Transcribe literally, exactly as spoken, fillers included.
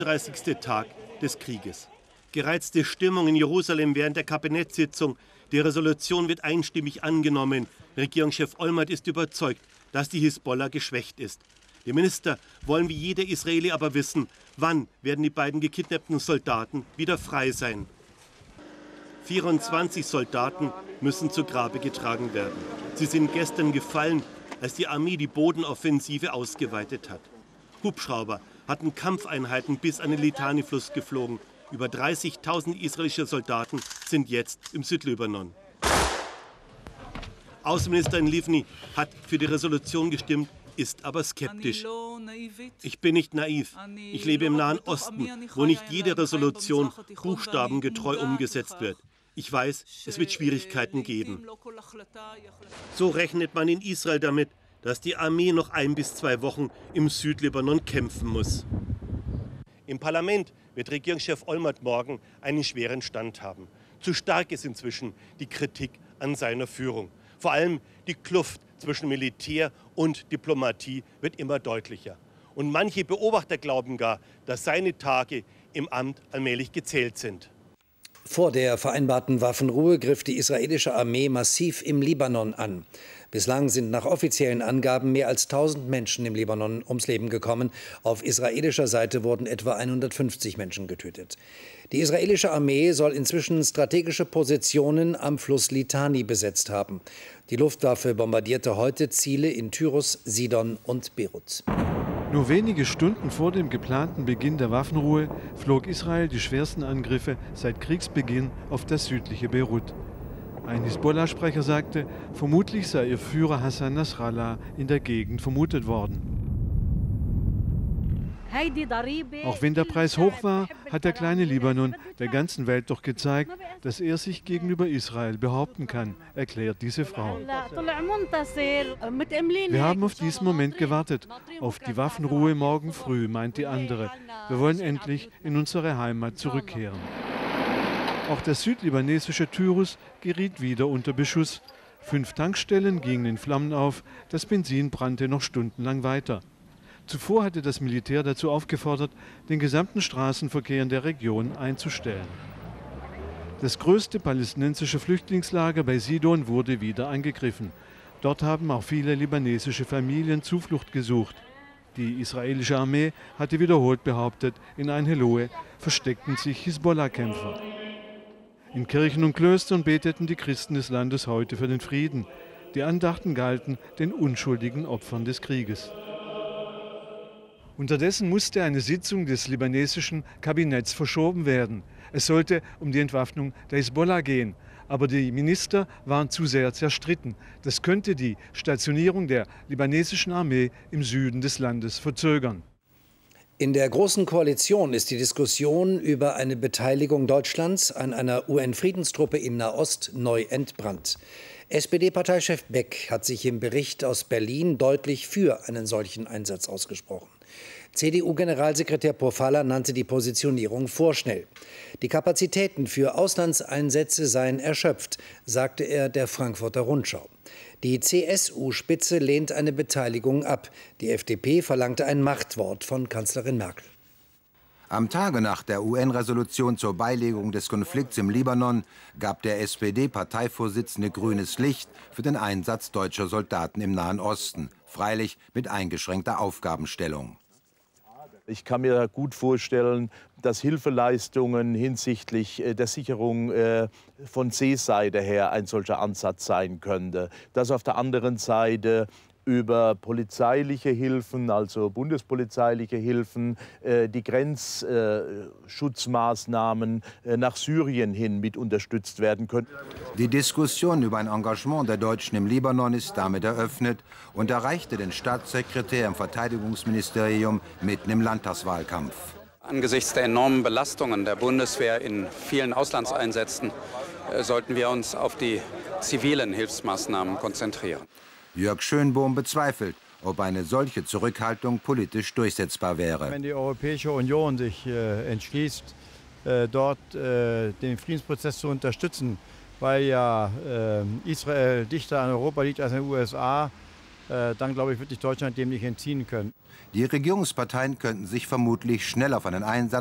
dreißigste Tag des Krieges. Gereizte Stimmung in Jerusalem während der Kabinettssitzung. Die Resolution wird einstimmig angenommen. Regierungschef Olmert ist überzeugt, dass die Hisbollah geschwächt ist. Die Minister wollen wie jeder Israeli aber wissen, wann werden die beiden gekidnappten Soldaten wieder frei sein. vierundzwanzig Soldaten müssen zu Grabe getragen werden. Sie sind gestern gefallen, als die Armee die Bodenoffensive ausgeweitet hat. Hubschrauber hatten Kampfeinheiten bis an den Litani-Fluss geflogen. Über dreißigtausend israelische Soldaten sind jetzt im Südlibanon. Außenministerin Livni hat für die Resolution gestimmt, ist aber skeptisch. Ich bin nicht naiv. Ich lebe im Nahen Osten, wo nicht jede Resolution buchstabengetreu umgesetzt wird. Ich weiß, es wird Schwierigkeiten geben. So rechnet man in Israel damit, dass die Armee noch ein bis zwei Wochen im Südlibanon kämpfen muss. Im Parlament wird Regierungschef Olmert morgen einen schweren Stand haben. Zu stark ist inzwischen die Kritik an seiner Führung. Vor allem die Kluft zwischen Militär und Diplomatie wird immer deutlicher. Und manche Beobachter glauben gar, dass seine Tage im Amt allmählich gezählt sind. Vor der vereinbarten Waffenruhe griff die israelische Armee massiv im Libanon an. Bislang sind nach offiziellen Angaben mehr als tausend Menschen im Libanon ums Leben gekommen. Auf israelischer Seite wurden etwa hundertfünfzig Menschen getötet. Die israelische Armee soll inzwischen strategische Positionen am Fluss Litani besetzt haben. Die Luftwaffe bombardierte heute Ziele in Tyros, Sidon und Beirut. Nur wenige Stunden vor dem geplanten Beginn der Waffenruhe flog Israel die schwersten Angriffe seit Kriegsbeginn auf das südliche Beirut. Ein Hisbollah-Sprecher sagte, vermutlich sei ihr Führer Hassan Nasrallah in der Gegend vermutet worden. Auch wenn der Preis hoch war, hat der kleine Libanon der ganzen Welt doch gezeigt, dass er sich gegenüber Israel behaupten kann, erklärt diese Frau. Wir haben auf diesen Moment gewartet, auf die Waffenruhe morgen früh, meint die andere. Wir wollen endlich in unsere Heimat zurückkehren. Auch der südlibanesische Tyrus geriet wieder unter Beschuss. Fünf Tankstellen gingen in Flammen auf, das Benzin brannte noch stundenlang weiter. Zuvor hatte das Militär dazu aufgefordert, den gesamten Straßenverkehr in der Region einzustellen. Das größte palästinensische Flüchtlingslager bei Sidon wurde wieder angegriffen. Dort haben auch viele libanesische Familien Zuflucht gesucht. Die israelische Armee hatte wiederholt behauptet, in Ein-Heloe versteckten sich Hisbollah-Kämpfer. In Kirchen und Klöstern beteten die Christen des Landes heute für den Frieden. Die Andachten galten den unschuldigen Opfern des Krieges. Unterdessen musste eine Sitzung des libanesischen Kabinetts verschoben werden. Es sollte um die Entwaffnung der Hisbollah gehen. Aber die Minister waren zu sehr zerstritten. Das könnte die Stationierung der libanesischen Armee im Süden des Landes verzögern. In der Großen Koalition ist die Diskussion über eine Beteiligung Deutschlands an einer U N-Friedenstruppe in Nahost neu entbrannt. S P D-Parteichef Beck hat sich im Bericht aus Berlin deutlich für einen solchen Einsatz ausgesprochen. C D U-Generalsekretär Pofalla nannte die Positionierung vorschnell. Die Kapazitäten für Auslandseinsätze seien erschöpft, sagte er der Frankfurter Rundschau. Die C S U-Spitze lehnt eine Beteiligung ab. Die F D P verlangte ein Machtwort von Kanzlerin Merkel. Am Tage nach der U N-Resolution zur Beilegung des Konflikts im Libanon gab der S P D-Parteivorsitzende grünes Licht für den Einsatz deutscher Soldaten im Nahen Osten, freilich mit eingeschränkter Aufgabenstellung. Ich kann mir gut vorstellen, dass Hilfeleistungen hinsichtlich der Sicherung von Seeseite her ein solcher Ansatz sein könnte. Dass auf der anderen Seite über polizeiliche Hilfen, also bundespolizeiliche Hilfen, die Grenzschutzmaßnahmen nach Syrien hin mit unterstützt werden können. Die Diskussion über ein Engagement der Deutschen im Libanon ist damit eröffnet und erreichte den Staatssekretär im Verteidigungsministerium mitten im Landtagswahlkampf. Angesichts der enormen Belastungen der Bundeswehr in vielen Auslandseinsätzen sollten wir uns auf die zivilen Hilfsmaßnahmen konzentrieren. Jörg Schönbohm bezweifelt, ob eine solche Zurückhaltung politisch durchsetzbar wäre. Wenn die Europäische Union sich äh, entschließt, äh, dort äh, den Friedensprozess zu unterstützen, weil ja äh, Israel dichter an Europa liegt als in den U S A, äh, dann glaube ich, wird sich Deutschland dem nicht entziehen können. Die Regierungsparteien könnten sich vermutlich schnell auf einen Einsatz